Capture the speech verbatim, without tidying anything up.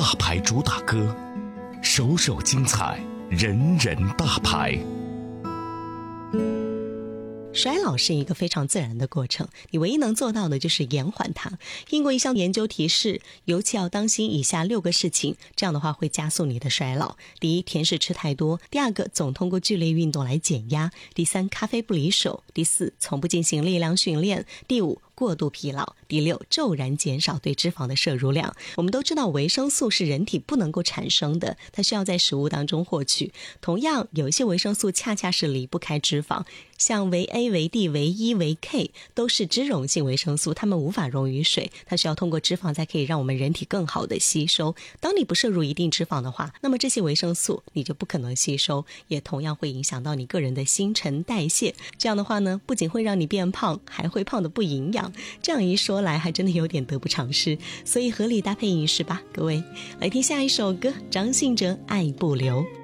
大牌主打歌，首首精彩，人人大牌。 衰老是一个非常自然的过程，你唯一能做到的就是延缓它。英国一项研究提示，尤其要当心以下六个事情，这样的话会加速你的衰老。第一，甜食吃太多；第二个，总通过剧烈运动来减压；第三，咖啡不离手；第四，从不进行力量训练；第五，过度疲劳；第六，骤然减少对脂肪的摄入量。我们都知道维生素是人体不能够产生的，它需要在食物当中获取。同样，有一些维生素恰恰是离不开脂肪，像维 A、维 D、维 E、维 K 都是脂溶性维生素，它们无法溶于水，它需要通过脂肪才可以让我们人体更好的吸收。当你不摄入一定脂肪的话，那么这些维生素你就不可能吸收，也同样会影响到你个人的新陈代谢。这样的话呢，不仅会让你变胖，还会胖得不营养。这样一说来还真的有点得不偿失，所以合理搭配饮食吧，各位。来听下一首歌，张信哲《爱不留》。